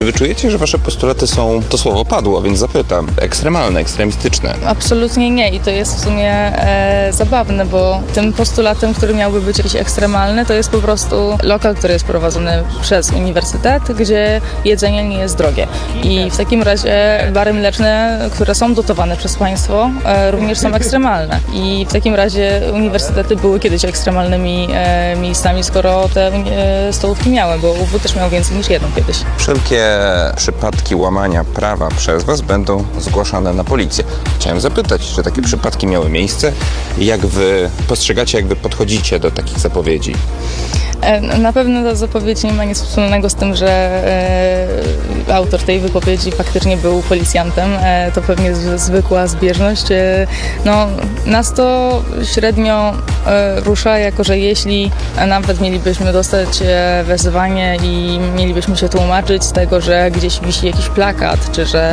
wy czujecie, że wasze postulaty są, to słowo padło, więc zapytam, ekstremalne, ekstremistyczne? Absolutnie nie i to jest w sumie zabawne, bo tym postulatem, który miałby być jakiś ekstremalny, to jest po prostu lokal, który jest prowadzony przez uniwersytet, gdzie jedzenie nie jest drogie. I w takim razie bary mleczne, które są dotowane przez państwo, również są ekstremalne. I w takim razie uniwersytety były kiedyś ekstremalnymi miejscami, skoro te stołówki miały, bo UW też miał więcej niż jedną kiedyś. Wszelkie przypadki łamania prawa przez was będą zgłaszane na policję. Chciałem zapytać, czy takie przypadki miały miejsce? Jak wy postrzegacie, jak wy podchodzicie do takich zapowiedzi? Na pewno ta zapowiedź nie ma nic wspólnego z tym, że autor tej wypowiedzi faktycznie był policjantem. To pewnie jest zwykła zbieżność. No, nas to średnio rusza, jako że jeśli nawet mielibyśmy dostać wezwanie i mielibyśmy się tłumaczyć z tego, że gdzieś wisi jakiś plakat, czy że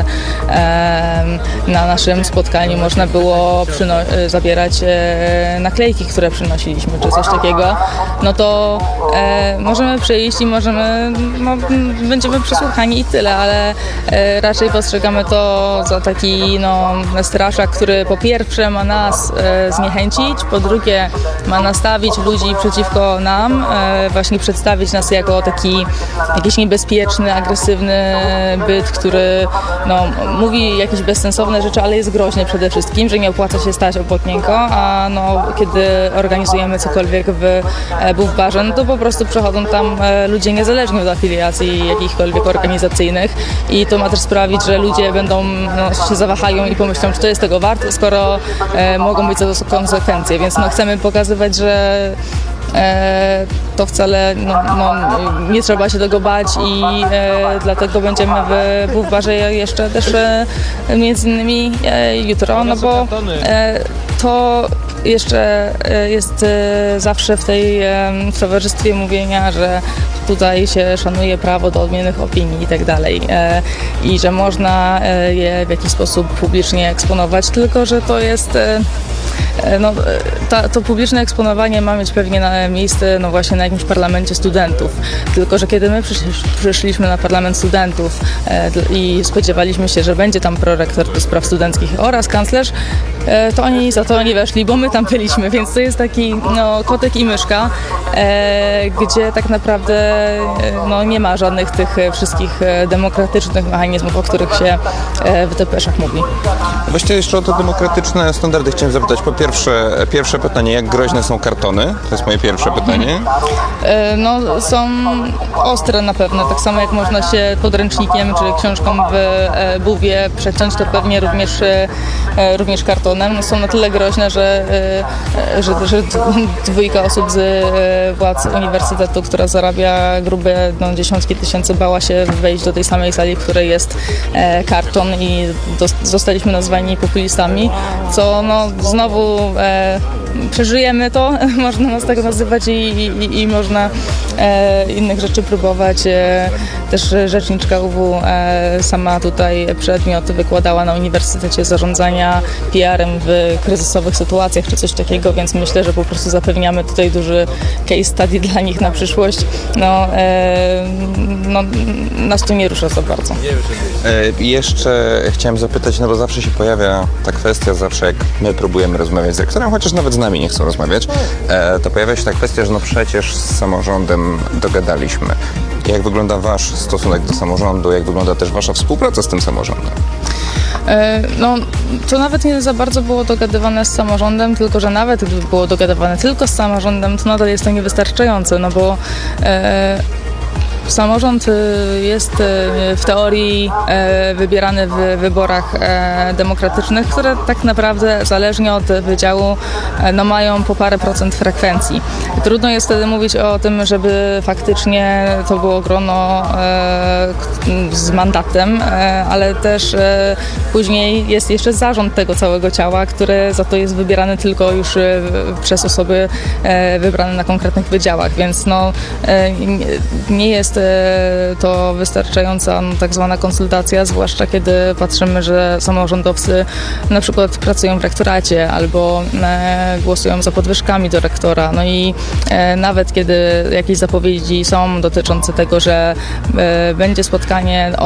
na naszym spotkaniu można było zabierać naklejki, które przynosiliśmy, czy coś takiego, no to możemy przyjść i będziemy przesłuchani i tyle, ale raczej postrzegamy to za taki straszak, który po pierwsze ma nas zniechęcić, po drugie ma nastawić ludzi przeciwko nam, właśnie przedstawić nas jako taki jakiś niebezpieczny, agresywny byt, który mówi jakieś bezsensowne rzeczy, ale jest groźny przede wszystkim, że nie opłaca się stać obok niego, a kiedy organizujemy cokolwiek w barze, no to po prostu przychodzą tam ludzie niezależnie od afiliacji jakichkolwiek organizacyjnych i to ma też sprawić, że ludzie będą się zawahają i pomyślą, czy to jest tego warte, skoro mogą być za to konsekwencje, więc chcemy pokazywać, że to wcale nie trzeba się tego bać i dlatego będziemy w barze jeszcze też między innymi jutro, bo to jeszcze jest zawsze w towarzystwie mówienia, że tutaj się szanuje prawo do odmiennych opinii i tak dalej i że można je w jakiś sposób publicznie eksponować, tylko że to jest to publiczne eksponowanie ma mieć pewnie miejsce właśnie na jakimś parlamencie studentów. Tylko że kiedy my przyszliśmy na parlament studentów i spodziewaliśmy się, że będzie tam prorektor do spraw studenckich oraz kanclerz, to oni za to nie weszli, bo my tam byliśmy, więc to jest taki kotek i myszka, gdzie tak naprawdę nie ma żadnych tych wszystkich demokratycznych mechanizmów, o których się w depeszach mówi. Właściwie jeszcze o te demokratyczne standardy chciałem zapytać. Po pierwsze pytanie, jak groźne są kartony? To jest moje pierwsze pytanie. Są ostre na pewno, tak samo jak można się podręcznikiem czy książką w buwie przeciąć, to pewnie również kartonem. Są na tyle groźne, że dwójka osób z władz uniwersytetu, która zarabia grube dziesiątki tysięcy, bała się wejść do tej samej sali, w której jest karton i zostaliśmy nazwani populistami, co znowu przeżyjemy to, można nas tak nazywać i można innych rzeczy próbować. Też rzeczniczka UW sama tutaj przedmiot wykładała na Uniwersytecie Zarządzania PR-em w kryzysowych sytuacjach czy coś takiego, więc myślę, że po prostu zapewniamy tutaj duży case study dla nich na przyszłość. Nas to nie rusza za bardzo. Jeszcze chciałem zapytać, bo zawsze się pojawia ta kwestia, zawsze jak my próbujemy rozmawiać z rektorem, chociaż nawet z nami nie chcą rozmawiać, to pojawia się ta kwestia, że przecież z samorządem dogadaliśmy. Jak wygląda wasz stosunek do samorządu, jak wygląda też wasza współpraca z tym samorządem? To nawet nie za bardzo było dogadywane z samorządem, tylko że nawet gdyby było dogadywane tylko z samorządem, to nadal jest to niewystarczające, bo samorząd jest w teorii wybierany w wyborach demokratycznych, które tak naprawdę zależnie od wydziału mają po parę procent frekwencji. Trudno jest wtedy mówić o tym, żeby faktycznie to było grono z mandatem, ale też później jest jeszcze zarząd tego całego ciała, który za to jest wybierany tylko już przez osoby wybrane na konkretnych wydziałach, więc nie jest to wystarczająca tak zwana konsultacja, zwłaszcza kiedy patrzymy, że samorządowcy na przykład pracują w rektoracie albo głosują za podwyżkami do rektora. I nawet kiedy jakieś zapowiedzi są dotyczące tego, że będzie spotkanie